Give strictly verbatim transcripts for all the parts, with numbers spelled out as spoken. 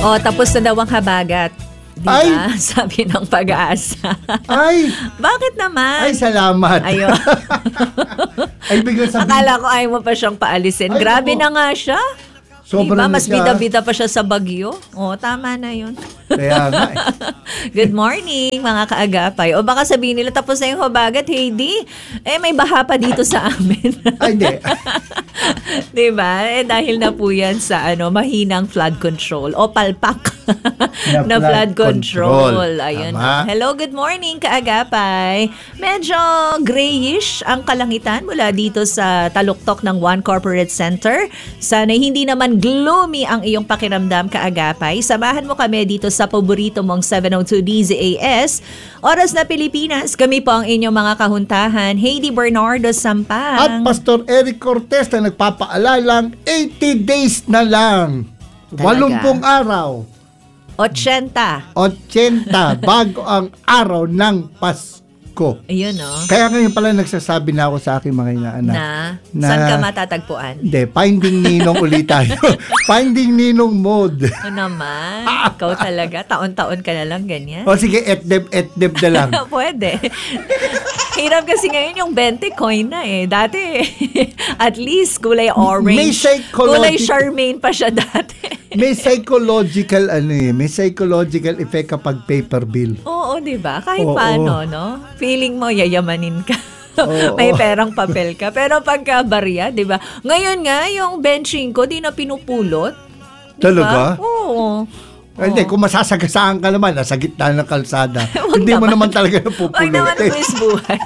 O, tapos na daw ang habagat. Diba? Ay! Sabi ng Pag-asa. Ay! Bakit naman? Ay, salamat. Ayun. Ay, bigla sabihin. Akala ko ayaw mo pa siyang paalisin. Ay, Grabe oo. na nga siya. Sobrang diba? na Mas siya. bida-bida pa siya sa bagyo. O, tama na yun. Kaya nga eh. Good morning, mga kaagapay. O baka sabihin nila, tapos na yung habagat, Heidi. Eh, may baha pa dito sa amin. Ay, hindi. Diba? Eh, dahil na po yan sa ano, mahinang flood control o palpak Na na flood flood control. control. Ayun. Tama. Hello, good morning, kaagapay. Medyo grayish ang kalangitan mula dito sa taluktok ng One Corporate Center. Sana hindi naman gloomy ang iyong pakiramdam, kaagapay. Samahan mo kami dito sa paborito mong seven oh two D Z A S. Oras na Pilipinas, kami po ang inyong mga kahuntahan. Heidi Bernardo Sampang. At Pastor Eric Cortez na nagpapaalalang eighty days na lang. Talaga? Walumpung araw. eighty. eighty bago ang araw ng Pasko. Ayun, no? Kaya ngayon pala nagsasabi na ako sa aking mga inaanak. Na, Na- saan ka matatagpuan? Hindi, Finding Ninong ulit tayo. Finding Ninong mode. Ano naman? Ikaw talaga, taon-taon ka na lang ganyan. O sige, etdeb, etdeb na lang. Pwede. Hirap kasi ngayon yung twenty coin na eh. Dati, at least kulay orange. May psychologic- Kulay Charmaine pa siya dati. May psychological ano eh, may psychological effect kapag paper bill. Oo, di ba? Kahit Oo. paano, no? Feeling mo, yayamanin ka. Oo. May perang papel ka. Pero pagka barya, di ba? Ngayon nga, yung benching ko, di na pinupulot. Di ba? Talaga? Oo. Ay, Hindi, kung masasagasaan ka naman, nasa gitna ng kalsada, Wag hindi mo naman. naman talaga Wag naman napupulutin. ang buhay.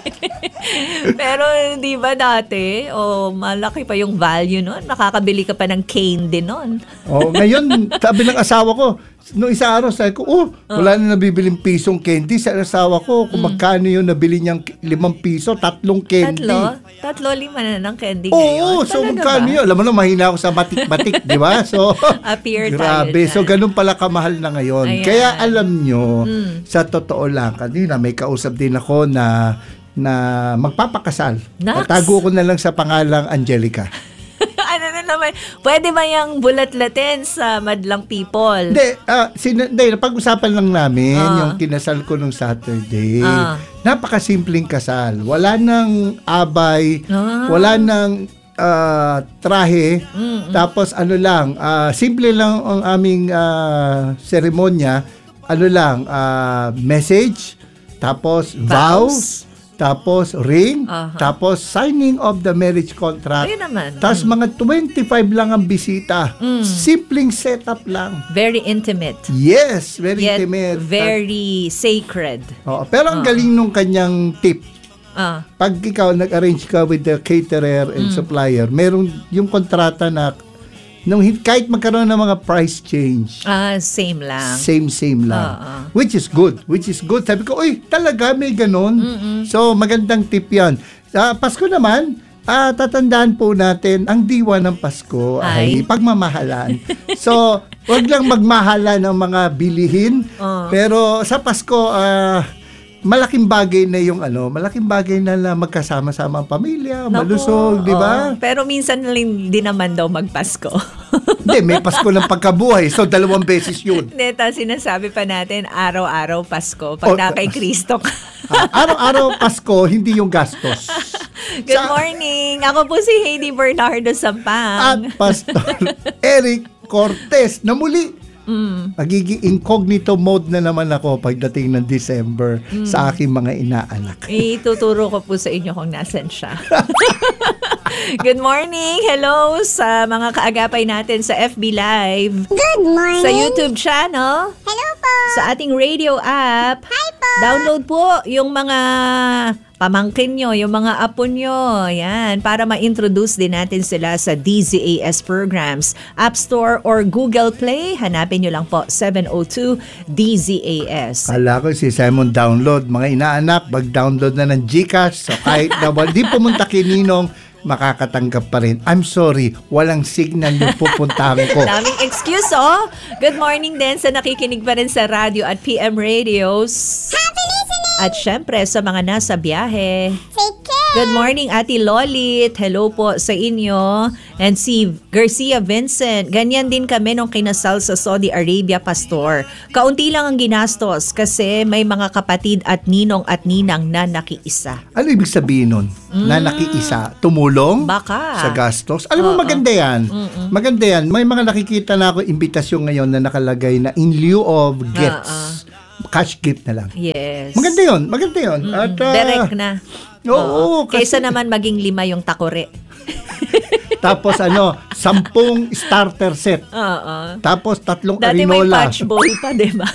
Pero di ba dati, oh, malaki pa yung value nun. Nakakabili ka pa ng cane din nun. Oh, ngayon, sabi ng asawa ko, no isang araw, sabi ko, oh, wala na nabibiling pisong candy. Sa asawa ko, kung magkano yung nabili niyang limang piso, tatlong candy. Tatlo? Tatlo, lima na ng candy Oo, ngayon. so Talaga magkano ba? yun? Alam mo na, mahina ako sa batik-batik, di ba? So, Appear tayo grabe. dyan. So, ganun pala kamahal na ngayon. Ayan. Kaya alam nyo, Mm. sa totoo lang, kanina may kausap din ako na na magpapakasal. Naks. Tago ko na lang sa pangalang Angelica. Ano na naman? Pwede ba yung bulat-latin sa madlang people? Hindi, ah, sin- hindi, napag-usapan lang namin Ah. yung kinasal ko nung Saturday. Ah. Napakasimpleng kasal. Wala nang abay, Ah. wala nang ah, trahe. Mm-mm. Tapos ano lang, ah, simple lang ang aming ah, seremonya. Ano lang, ah, message, tapos vows, Vows. tapos ring, Aha. tapos signing of the marriage contract. Ayun naman. Tapos mga twenty-five lang ang bisita. Mm. Simpleng setup lang. Very intimate. Yes, very Yet intimate. very sacred. Oo, pero ang Ah. galing nung kanyang tip. Ah. Pag ikaw nag-arrange ka with the caterer and Mm. supplier, meron yung kontrata na nung hin- kahit magkaroon ng mga price change, Ah, same lang. same same lang. Ah, ah. Which is good. Which is good. Sabi ko, "Uy, talaga may ganun." So, magandang tip 'yan. Sa Pasko naman, ah tatandaan po natin, ang diwa ng Pasko ay, Ay. pagmamahalan. So, wag lang magmahala ng mga bilihin, Oh. pero sa Pasko, ah malaking bagay na yung ano, malaking bagay na, na magkasama-sama ang pamilya, Naku, malusog, di ba? oo. Pero minsan lang din naman daw magpasko. Hindi, may Pasko ng pagkabuhay. So, dalawang beses yun. Neta, sinasabi pa natin, araw-araw Pasko. Pag Oh, na kay Kristo ka. Ah, araw-araw Pasko, hindi yung gastos. Good Sa- morning. Ako po si Heidi Bernardo Sampang. At Pastor Eric Cortez na muli. Mm. Magiging incognito mode na naman ako pagdating ng December Mm. sa aking mga inaanak. Ituturo ko po sa inyo kung nasan siya. Good morning. Hello sa mga kaagapay natin sa F B Live. Good morning. Sa YouTube channel. Hello po. Sa ating radio app. Hi po. Download po yung mga pamangkin nyo, yung mga apo nyo. Yan, para ma-introduce din natin sila sa D Z A S programs. App Store or Google Play, hanapin nyo lang po seven oh two D Z A S. Kala ko si Simon download. Mga inaanak, mag-download na ng Gcash. So kahit na di pumunta kay Ninong, makakatanggap pa rin. I'm sorry, walang signal yung pupuntahan ko. Daming excuse, oh. Good morning din sa nakikinig pa rin sa radio at P M Radios. Happy listening. At syempre sa mga nasa biyahe. Take care. Good morning, Ate Lolit. Hello po sa inyo. And si Garcia Vincent. Ganyan din kami nung kinasal sa Saudi Arabia, Pastor. Kaunti lang ang ginastos kasi may mga kapatid at ninong at ninang na nakiisa. Ano ibig sabihin nun? Mm. Na nakiisa? Tumulong? Baka. Sa gastos? Alam mo, Oo. maganda yan. Mm-mm. Maganda yan. May mga nakikita na ako imbitasyon ngayon na nakalagay na in lieu of gifts. Oo. Cash gift na lang. Yes. Maganda yun. Maganda yun. Mm-mm. At, ah, Direct na. Oo. kasi- Kaysa naman maging lima yung takore. Tapos ano, sampung starter set. Oo. Tapos tatlong Dati may arinola. patch bowl pa, di ba?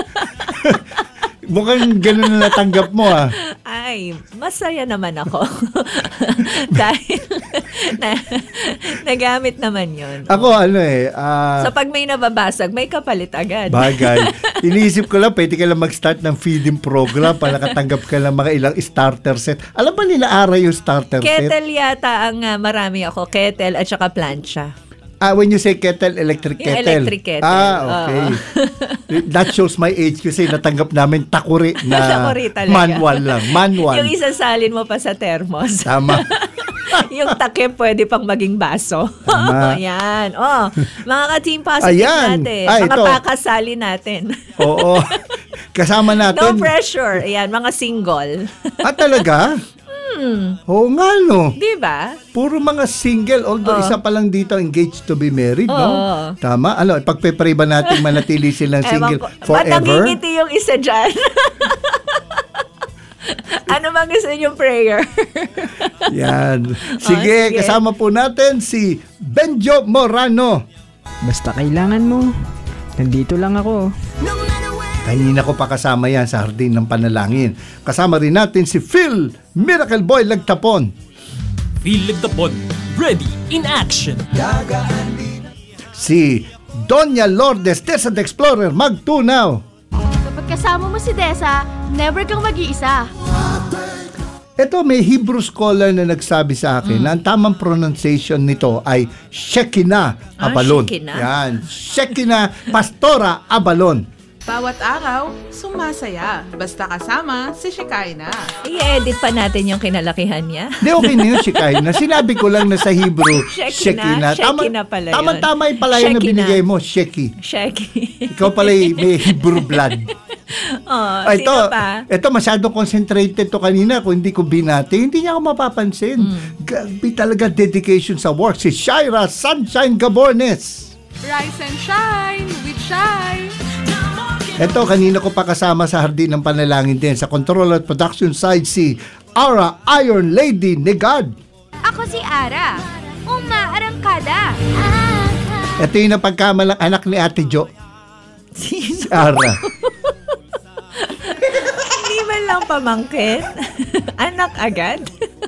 Mukhang ganun na natanggap mo ah. Ay, masaya naman ako. Dahil na, nagamit naman yun. Ako ano eh, ah, So pag may nababasag, may kapalit agad. bagay. Iniisip ko lang, pwede ka lang mag-start ng feeding program para nakatanggap ka ng mga ilang starter set. Alam ba nila Ara yung starter set? Kettle yata ang ah, marami ako. Kettle at saka plancha. Ah, when you say kettle, electric Yung kettle. electric kettle. Ah, okay. That shows my age kasi natanggap namin takuri na Takuri talaga. manual lang. Manual. Yung isasalin mo pa sa thermos. Tama. Yung takip pwede pang maging baso. Tama. Ayan. Oh, mga ka-team positive Ayan. natin. Ah, mga ito. pakasali natin. Oo. Kasama No natin. pressure. Ayan, mga single. Ah, talaga? Hmm. Oo nga, no. Di ba? Puro mga single, although Oo. isa pa lang dito engaged to be married, no? Oo. Tama? Ano, pagpe-pray ba natin manatili silang Ewan single ko. Ba't forever? nangingiti yung isa dyan? Ano bang gusto niyong prayer? Yan. Sige, sige. kasama po natin si Benjo Morano. Basta kailangan mo, nandito lang ako. Kanina ko pa kasama yan sa Hardin ng Panalangin. Kasama rin natin si Phil Miracle Boy Lagtapon. Phil Lagtapon, ready in action. Si Doña Lourdes Desa the Explorer Magtunaw. Kapag kasama mo si Desa, never kang mag-iisa. Ito, may Hebrew scholar na nagsabi sa akin na ang tamang pronunciation nito ay Shekinah Ah, Abalon. Shekinah. Yan. Shekinah Pastora Abalon. Bawat araw, sumasaya. Basta kasama si Shekinah. I-edit pa natin yung kinalakihan niya. Di okay na yun, Shekinah. Sinabi ko lang na sa Hebrew, Shekinah. Shekinah pala yun. Tama-tama yung pala yun na Shekinah. binigay mo, Sheki. Shaggy. Ikaw pala yung may Hebrew blood. Oh, Ay, ito, sino pa? ito masyadong concentrated to kanina. Kung hindi ko binati, hindi niya ako mapapansin. Hmm. Gabi talaga dedication sa work. Si Shaira Sunshine Gabornes. Rise and shine with shine. Ito, kanina ko pa kasama sa Hardin ng Panalangin din. Sa control at production side si Ara Iron Lady Negad. Ako si Ara, umaarangkada. Ito yung napagkamalang anak ni Ate Jo. Sino? Si Ara. Hindi man lang pamangkin. Anak agad.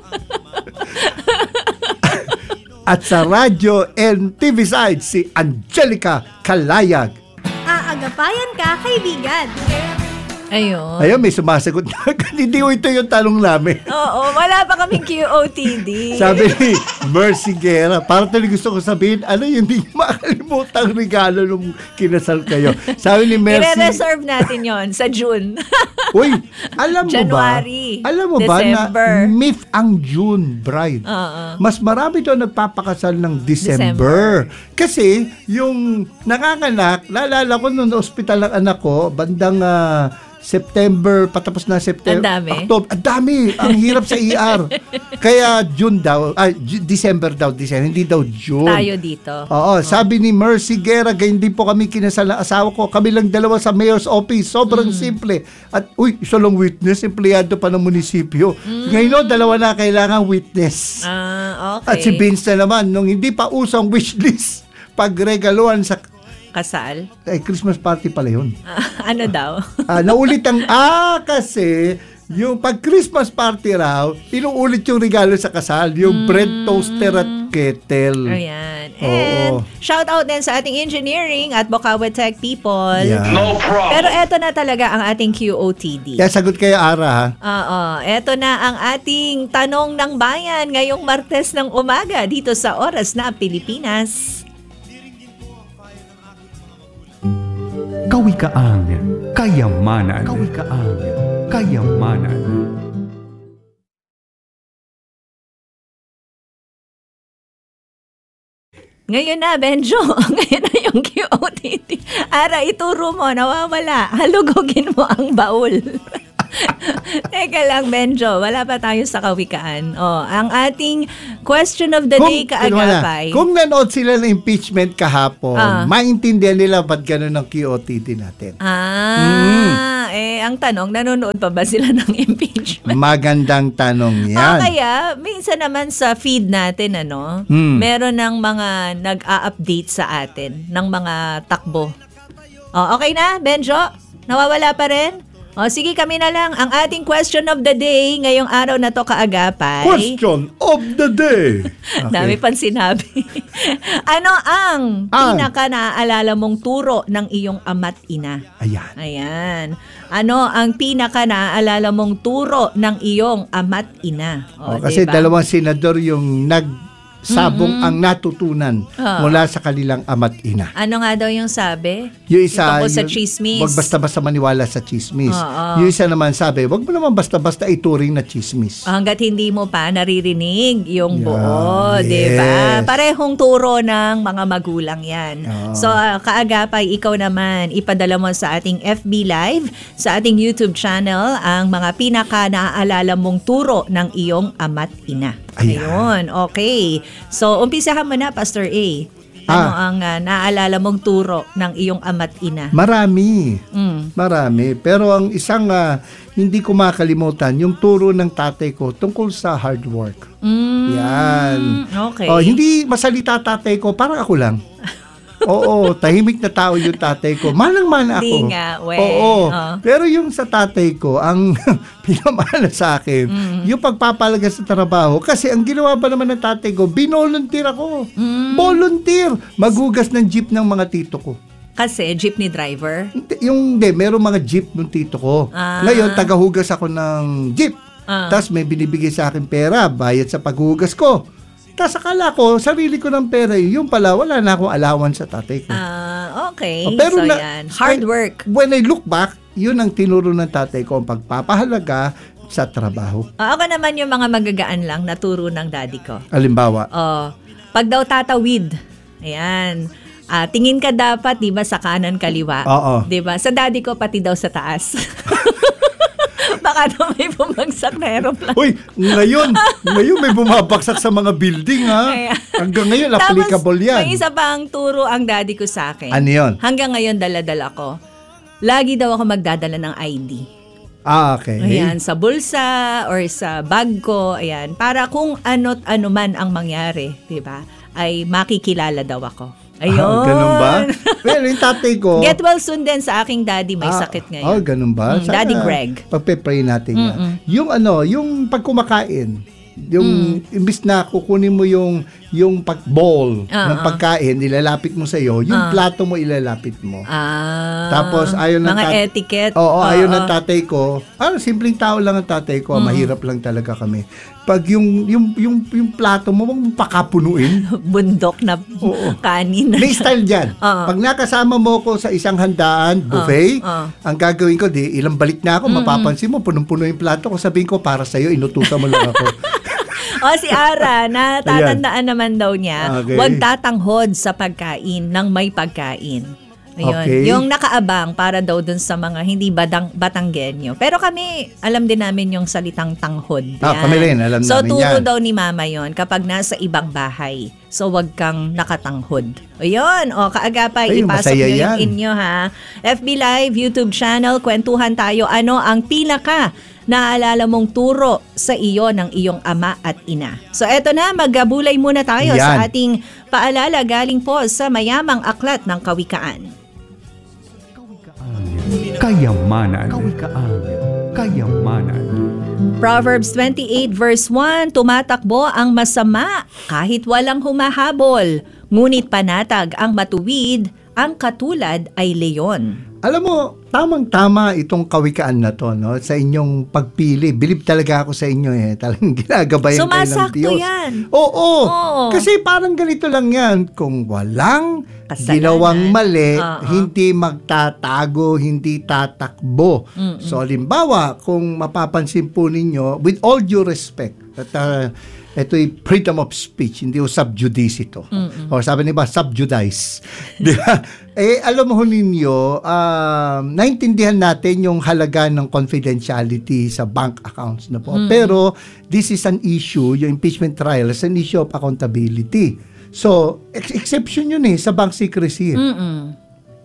At sa radyo and T V side si Angelica Kalayag. Aagapayan ka, kaibigan. Ayun. Ayun, may sumasagot na. Hindi ko ito yung tanong namin. Oo, wala pa kaming Q O T D. Sabi ni Mercy Guerra, parang talaga gusto ko sabihin, ano yung hindi makalimutang regalo nung kinasal kayo. Sabi ni Mercy, I-reserve natin yon sa June. uy, alam mo January, ba, alam mo December. ba na myth ang June bride. Oo. Mas marami daw nagpapakasal ng December. Kasi yung nanganganak, naalala ko nung ospital ng anak ko, bandang ah, September, patapos na September. Ang dami. October, ang dami. Ang hirap sa E R. Kaya June daw, ay, J- December daw, December, hindi daw June. Tayo dito. Oo, sabi ni Mercy Guerra, ganyan din po kami kinasal ng asawa ko. Kami lang dalawa sa mayor's office. Sobrang Mm. simple. At, uy, isa lang witness, empleyado pa ng munisipyo. Mm. Ngayon, no, dalawa na kailangan witness. Ah, okay. At si Vince na naman, nung hindi pa usang wishlist, pagregaluhan sa, Kasal? ay, Christmas party pala yun. Ah, ano daw? Ah, naulit ang, ah, kasi, yung pag Christmas party raw, inuulit yung regalo sa kasal, yung bread toaster at kettle. Ayan. Oo. And shout out din sa ating engineering at Bokawa Tech people. Yeah. Pero eto na talaga ang ating Q O T D. Kaya sagot kayo, Ara, ha? Oo, eto na ang ating tanong ng bayan ngayong Martes ng umaga dito sa Oras na Pilipinas. Kawikaan, kayamanan. Kawikaan, kayamanan. Ngayon na, Benjo. Ngayon na yung Q O T T. Ara, ituro mo, nawawala. Halugugin mo ang baul. Teka lang, Benjo. Wala pa tayo sa kawikaan. Oh, ang ating question of the day, kaagapay. Kung nanood sila ng impeachment kahapon, Ah. maintindihan nila ba't ganun ang Q O T T natin. Ah, eh, ang tanong, nanonood pa ba sila ng impeachment? Magandang tanong Ah, yan. kaya, minsan naman sa feed natin, ano, Hmm. meron ng mga nag-a-update sa atin ng mga takbo. Oh, okay na, Benjo? Nawawala pa rin? O, sige, kami na lang. Ang ating question of the day, ngayong araw na to, kaagapay. Question of the day. Okay. Dami pang sinabi. Ano ang Ang. pinaka naaalala mong turo ng iyong ama't ina? Ayan. Ayan. Ano ang pinaka naaalala mong turo ng iyong ama't ina? O, O, kasi diba? dalawang senador yung nagsabong ang natutunan Ah. mula sa kanilang ama't ina. Ano nga daw yung sabi? Yung isa, Tungkol sa yung- chismis. Wag basta-basta maniwala sa chismis. Oo. Yung isa naman sabi, wag mo naman basta-basta ituring na chismis. Hanggat hindi mo pa naririnig yung Yeah, buo, yes. di ba? Parehong turo ng mga magulang yan. Oo. So, uh, kaagapay, ikaw naman, ipadala mo sa ating F B Live, sa ating YouTube channel, ang mga pinaka naaalala mong turo ng iyong ama't ina. Ayan. Ayun, okay. So, umpisahan mo na, Pastor A. Ano Ah. ang uh, naaalala mong turo ng iyong ama't ina? Marami. Mm. Marami. Pero ang isang ah, hindi ko makalimutan, yung turo ng tatay ko tungkol sa hard work. Mm, Yan. Okay. Oh, hindi masalita tatay ko, parang ako lang. Oo, tahimik na tao yung tatay ko. Manang-mana ako. Di nga, we. Oo. Oh. Pero yung sa tatay ko, ang pinamana sa akin, Mm. yung pagpapalaga sa trabaho. Kasi ang ginawa ba naman ng tatay ko, binolunteer ako. Mm. Volunteer. Maghugas ng jeep ng mga tito ko. Kasi jeepney driver. Hindi, yung, hindi, meron mga jeep ng tito ko. Ah. Ngayon, tagahugas ako ng jeep. Ah. Tapos may binibigay sa akin pera, bayad sa paghugas ko. Tapos akala ko, sarili ko ng pera yun. Yung pala, wala na akong allowance sa tatay ko. Ah, okay. Oh, pero so na- yan. Hard work. When I look back, yun ang tinuro ng tatay ko, ang pagpapahalaga sa trabaho. Ah, ako naman yung mga magagaan lang na turo ng daddy ko. Halimbawa, Oh, pag daw tatawid, ayan, ah, tingin ka dapat, di ba, sa kanan kaliwa. Oo. Di ba? Sa daddy ko, pati daw sa taas. Baka daw may bumagsak na aeroplane. uy, ngayon, ngayon may bumabaksak sa mga building, ha? Kaya- Hanggang ngayon, applicable Tapos, yan. may isa pang turo ang daddy ko sa akin. Ano yun? Hanggang ngayon, dala-dala ko. Lagi daw ako magdadala ng I D. Ah, okay. Ayan, sa bulsa or sa bag ko, ayan, para kung ano't ano man ang mangyari, 'di ba? Ay makikilala daw ako. Ayun. Ah, ganun ba? Pero yung tatay ko... Get well soon din sa aking daddy, may Ah, sakit Oh, ngayon. ganun ba? Mm, Daddy Greg. Pagpe-pray natin yan. Mm-mm. Yung ano, yung pag kumakain, yung Mm. imbis na kukunin mo yung yung pag bowl Ah, ng ah. pagkain, ilalapit mo sa iyo, yung Ah. plato mo ilalapit mo. Ah. Tapos ayaw ng mga tat- etiquette. Oo, Oo. ayaw ng tatay ko. Ah, simpleng tao lang ang tatay ko, mahirap lang talaga kami. Pag yung yung yung yung plato mo, wag mo pakapunuin. Bundok na Oo. kanin. May style dyan. Oo. Pag nakasama mo ko sa isang handaan, buffet, Oo. ang gagawin ko, di ilang balik na ako, mapapansin mo, punong-puno yung plato ko, sabihin ko, para sa'yo, inutusan mo lang ako. O si Ara, natatandaan naman daw niya, Okay. huwag tatanghod sa pagkain ng may pagkain. Ayun. Okay. Yung nakaabang para daw dun sa mga hindi batang, Batanggenyo. Pero kami, alam din namin yung salitang tanghod. Ah, Yan. kami rin, alam so, namin turo yan. daw ni Mama yon kapag nasa ibang bahay. So, wag kang nakatanghod. Ayun. O, kaagapay, Ay, ipasok masaya nyo yung yan. inyo, ha? F B Live, YouTube channel, kwentuhan tayo. Ano ang pinaka naalala mong turo sa iyo ng iyong ama at ina? So, eto na, maggabulay muna tayo Yan. sa ating paalala galing po sa mayamang aklat ng kawikaan. Kayamanan. Kawikaan. Kayamanan. Proverbs twenty-eight verse one, tumatakbo ang masama kahit walang humahabol, ngunit panatag ang matuwid, ang katulad ay leon. Alam mo, tamang-tama itong kawikaan na to, no? Sa inyong pagpili. Believe talaga ako sa inyo eh. Talagang ginagabayan kayo ng Sumasakto Diyos. yan. Oo. Oo. Kasi parang ganito lang yan. Kung walang Kasalanan. ginawang mali, Oo. hindi magtatago, hindi tatakbo. Mm-mm. So, halimbawa, kung mapapansin po ninyo, with all due respect, at uh, ito'y freedom of speech, hindi o subjudice ito. Mm-mm. O sabi niba, subjudice. Di ba? Eh, alam mo ninyo, uh, naintindihan natin yung halaga ng confidentiality sa bank accounts na po. Mm. Pero, this is an issue, yung impeachment trial is an issue of accountability. So, ex- exception yun eh, sa bank secrecy. Mm-mm.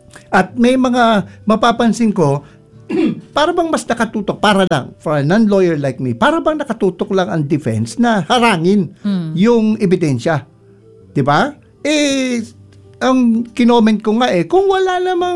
At may mga mapapansin ko, para bang mas nakatutok, para lang, for a non-lawyer like me, para bang nakatutok lang ang defense na harangin Mm. yung ebidensya. Diba? Eh, ang kinoment ko nga eh, kung wala namang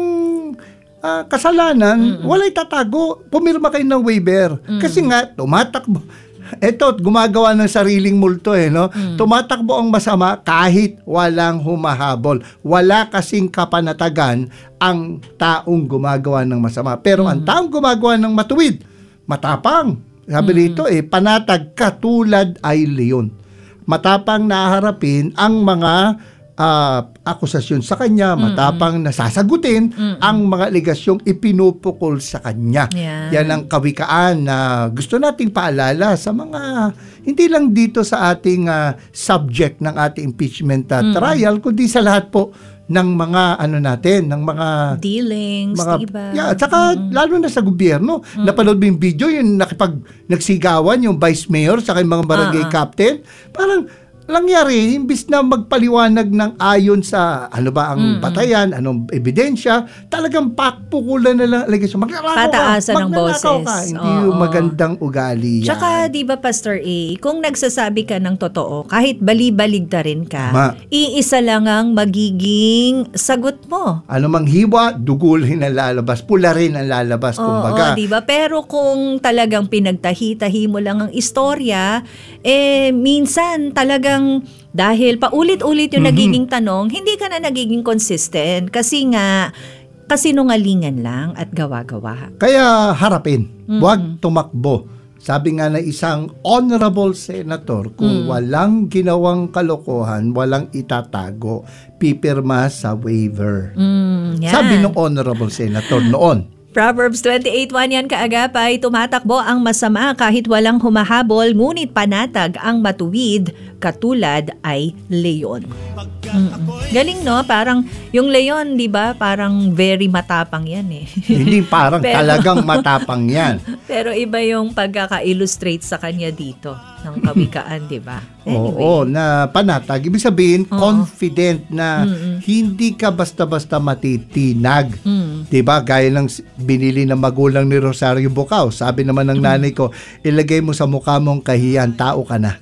ah, kasalanan, Mm-mm. wala itatago. Pumirma kayo ng waiver. Mm. Kasi nga, tumatakbo. Eto, gumagawa ng sariling multo eh, no? Mm. Tumatakbo ang masama kahit walang humahabol. Wala kasing kapanatagan ang taong gumagawa ng masama. Pero ang taong gumagawa ng matuwid, matapang. Sabi rito eh, panatag katulad ay leon. Matapang na harapin ang mga ah, akusasyon sa kanya, matapang na sasagutin ang mga aligasyong ipinupukol sa kanya. Yan. Yan ang kawikaan na gusto nating paalala sa mga, hindi lang dito sa ating ah, subject ng ating impeachment ah, trial, kundi sa lahat po ng mga ano natin, ng mga Dealings, mga, diba? yeah, at saka lalo na sa gobyerno. Napanood mo yung video, yung nakipag nagsigawan yung vice mayor sa mga barangay Ah, ah. captain. Parang langyari, imbis na magpaliwanag ng ayon sa ano ba ang batayan, anong ebidensya, talagang pakpukulan na lang. Like, magnanakaw ka, Pataasan ng magnanakaw boses. ka. Hindi Oo. yung magandang ugali yan. Tsaka, di ba, Pastor A, kung nagsasabi ka ng totoo, kahit bali-baligta rin ka, Ma. iisa lang ang magiging sagot mo. Ano mang hiwa, dugulhin ang lalabas, pula rin ang lalabas, kumbaga. Oo, di ba? Pero kung talagang pinagtahi-tahi mo lang ang istorya, eh, minsan talagang dahil paulit-ulit yung Mhm. nagiging tanong, hindi ka na nagiging consistent. Kasi nga, kasinungalingan lang at gawa-gawa. Kaya harapin, huwag tumakbo. Sabi nga na isang honorable senator, kung walang ginawang kalokohan, walang itatago, pipirma sa waiver. Mm, yan. Sabi ng honorable senator noon. Proverbs twenty-eight one yan kaagapay, tumatakbo ang masama kahit walang humahabol, ngunit panatag ang matuwid, katulad ay leon. Mm-mm. Galing no? Parang yung leon, di ba? Parang very matapang yan eh. Hindi parang Pero- talagang matapang yan. Pero iba yung pagkaka-illustrate sa kanya dito ng kawikaan, di ba? Oo, na panatag. Ibig sabihin, Oo. confident na hindi ka basta-basta matitinag. Mm. Diba? Gaya ng s- binili ng magulang ni Rosario Bucao. Sabi naman ng nanay ko, ilagay mo sa mukha mong kahiyan, tao ka na.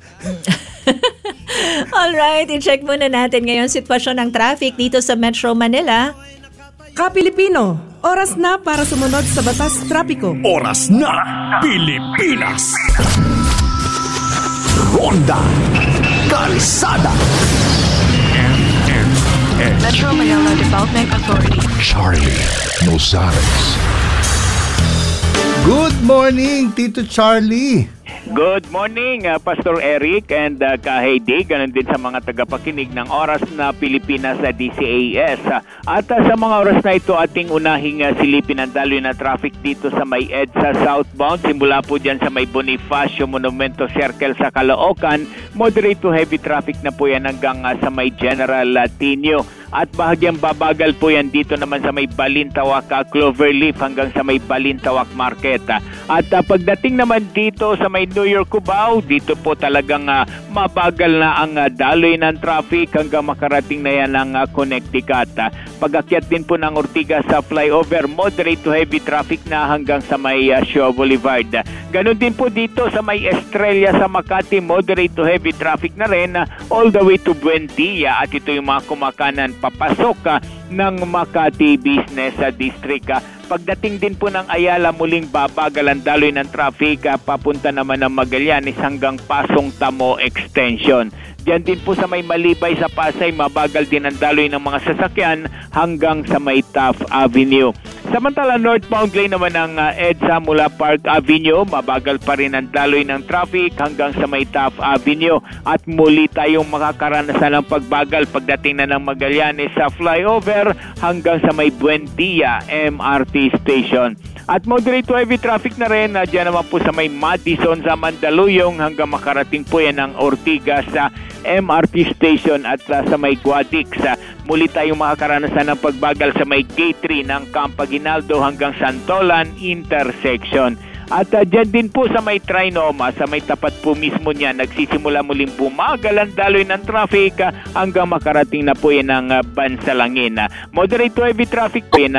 Alright, i-check muna natin ngayon sitwasyon ng traffic dito sa Metro Manila. Ka-Pilipino, oras na para sumunod sa batas trapiko. Oras na Pilipinas. Ronda Kalsada. M M S. Metro Manila Development Authority. Charlie Nozares. Good morning, Tito Charlie. Good morning, uh, Pastor Eric and uh, Kahaydi, ganun din sa mga tagapakinig ng Oras na Pilipinas sa D C A S. Uh, at uh, sa mga oras na ito, ating unahing uh, silipin ang daloy na traffic dito sa may EDSA southbound. Simula po dyan sa may Bonifacio Monumento Circle sa Caloocan. Moderate to heavy traffic na po yan hanggang uh, sa may General Latinio. At bahagyang babagal po yan dito naman sa may Balintawak, uh, Cloverleaf hanggang sa may Balintawak Market. Uh, at uh, pagdating naman dito sa may New York Cubao, dito po talagang uh, mabagal na ang uh, daloy ng traffic hanggang makarating na yan ang uh, Connecticut. Uh, pag-akyat din po ng Ortigas sa flyover, moderate to heavy traffic na hanggang sa may uh, Shaw Boulevard. Uh, Ganon din po dito sa may Estrella sa Makati, moderate to heavy traffic na rin uh, all the way to Buendia. At ito yung mga kumakanan papasok uh, ng Makati Business uh, District. Uh, Pagdating din po ng Ayala, muling babagal ang daloy ng traffic uh, papunta naman ng Magallanes hanggang Pasong Tamo Extension. Diyan din po sa may Malibay sa Pasay, mabagal din ang daloy ng mga sasakyan hanggang sa may Taft Avenue. Samantala, northbound lane naman ng uh, EDSA mula Park Avenue, mabagal pa rin ang daloy ng traffic hanggang sa may Taft Avenue. At muli tayong makakaranasan ng pagbagal pagdating na ng Magallanes sa flyover hanggang sa may Buendia M R T Station. At moderate to heavy traffic na rin uh, dyan naman po sa may Madison sa Mandaluyong hanggang makarating po yan ng Ortigas sa M R T Station at uh, sa may Guadix. Uh, muli tayong makakaranasan ng pagbagal sa may Gate three ng Camp Aguinaldo hanggang Santolan Intersection. At uh, dyan din po sa may Trinoma, sa may tapat po mismo niya, nagsisimula muling bumagal ang daloy ng traffic uh, hanggang makarating na po yan ng uh, Bansalangin. Uh, moderate to heavy traffic po yan